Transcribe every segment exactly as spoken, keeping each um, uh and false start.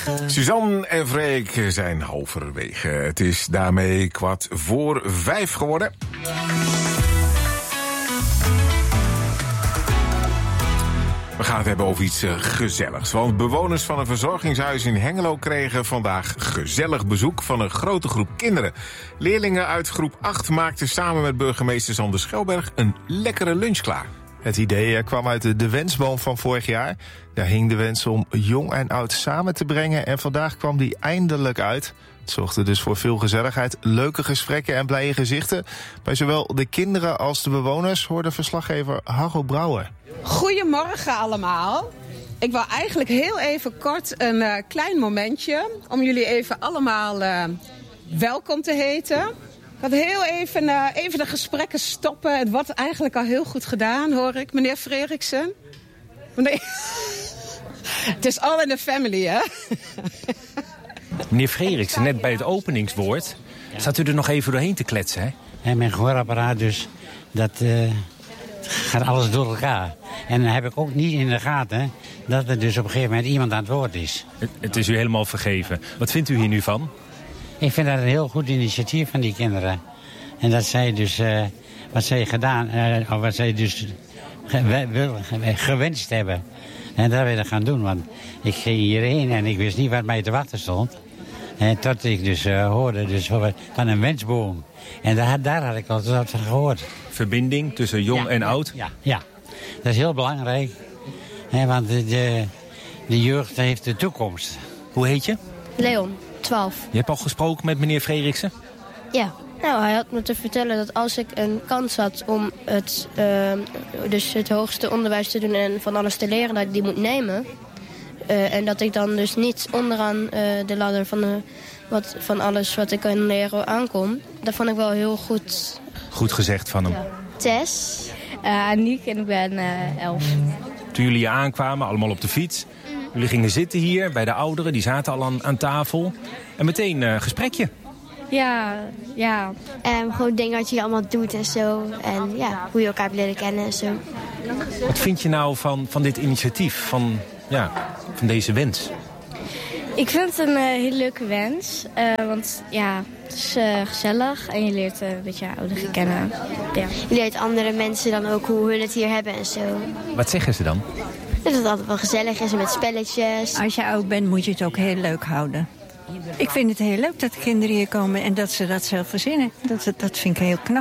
Suzanne en Freek zijn halverwege. Het is daarmee kwart voor vijf geworden. We gaan het hebben over iets uh, gezelligs. Want bewoners van een verzorgingshuis in Hengelo kregen vandaag gezellig bezoek van een grote groep kinderen. Leerlingen uit groep acht maakten samen met burgemeester Sander Schelberg een lekkere lunch klaar. Het idee kwam uit de, de wensboom van vorig jaar. Daar hing de wens om jong en oud samen te brengen. En vandaag kwam die eindelijk uit. Het zorgde dus voor veel gezelligheid, leuke gesprekken en blije gezichten. Bij zowel de kinderen als de bewoners hoorde verslaggever Harro Brouwer. Goedemorgen allemaal. Ik wil eigenlijk heel even kort een uh, klein momentje om jullie even allemaal uh, welkom te heten. Ik had heel even, uh, even de gesprekken stoppen. Het wordt eigenlijk al heel goed gedaan, hoor ik. Meneer Freriksen. Meneer... Het is all in the family, hè? Meneer Freriksen, net bij het openingswoord staat u er nog even doorheen te kletsen, hè? En mijn gehoorapparaat dus, dat uh, gaat alles door elkaar. En dan heb ik ook niet in de gaten dat er dus op een gegeven moment iemand aan het woord is. Het, het is u helemaal vergeven. Wat vindt u hier nu van? Ik vind dat een heel goed initiatief van die kinderen. En dat zij dus, uh, wat zij gedaan, uh, of wat zij dus ge- gewenst hebben. En dat willen gaan doen, want ik ging hierheen en ik wist niet wat mij te wachten stond. En tot ik dus uh, hoorde dus van een wensboom. En daar, daar had ik al wat van gehoord. Verbinding tussen jong ja, en oud? Ja, ja, dat is heel belangrijk. He, want de, de, de jeugd heeft de toekomst. Hoe heet je? Leon, twaalf. Je hebt al gesproken met meneer Freriksen? Ja. Nou, hij had me te vertellen dat als ik een kans had om het, uh, dus het hoogste onderwijs te doen en van alles te leren, dat ik die moet nemen. Uh, en dat ik dan dus niet onderaan uh, de ladder van, de, wat, van alles wat ik kan leren aankom. Dat vond ik wel heel goed. Goed gezegd van hem. Ja. Tess, uh, Aniek en ik ben uh, elf. Toen jullie hier aankwamen, allemaal op de fiets. Jullie gingen zitten hier bij de ouderen, die zaten al aan, aan tafel. En meteen een uh, gesprekje. Ja, ja. Um, gewoon dingen wat je allemaal doet en zo. En ja, hoe je elkaar hebt leren kennen en zo. Wat vind je nou van, van dit initiatief, van, ja, van deze wens? Ik vind het een uh, hele leuke wens. Uh, want ja, het is uh, gezellig en je leert uh, een beetje ouderen kennen. Ja. Je leert andere mensen dan ook hoe hun het hier hebben en zo. Wat zeggen ze dan? Dat het altijd wel gezellig is met spelletjes. Als je oud bent moet je het ook heel leuk houden. Ik vind het heel leuk dat de kinderen hier komen en dat ze dat zelf verzinnen. Dat, dat vind ik heel knap.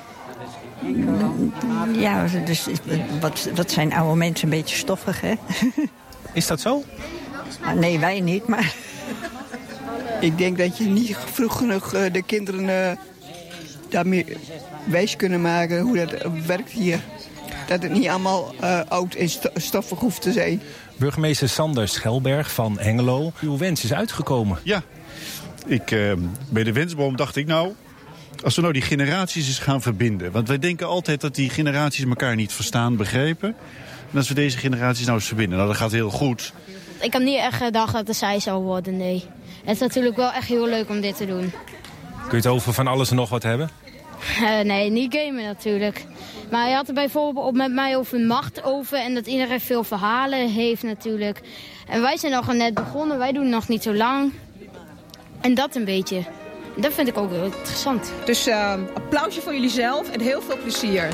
Ja, dus wat, wat zijn oude mensen een beetje stoffig, hè? Is dat zo? Nee, wij niet, maar... Ik denk dat je niet vroeg genoeg uh, de kinderen uh, daarmee wijs kunnen maken hoe dat uh, werkt hier. Dat het niet allemaal uh, oud en sto- stoffig hoeft te zijn. Burgemeester Sander Schelberg van Hengelo. Uw wens is uitgekomen. Ja, ik, uh, bij de wensboom dacht ik nou... als we nou die generaties eens gaan verbinden. Want wij denken altijd dat die generaties elkaar niet verstaan, begrijpen. En als we deze generaties nou eens verbinden, nou dat gaat heel goed. Ik had niet echt gedacht dat het zij zou worden, nee. Het is natuurlijk wel echt heel leuk om dit te doen. Kun je het over van alles en nog wat hebben? Uh, nee, niet gamen natuurlijk. Maar hij had er bijvoorbeeld met mij over macht over en dat iedereen veel verhalen heeft natuurlijk. En wij zijn nog net begonnen, wij doen nog niet zo lang. En dat een beetje. Dat vind ik ook heel interessant. Dus uh, applausje voor jullie zelf en heel veel plezier.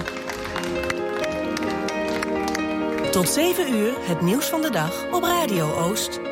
Tot zeven uur het nieuws van de dag op Radio Oost.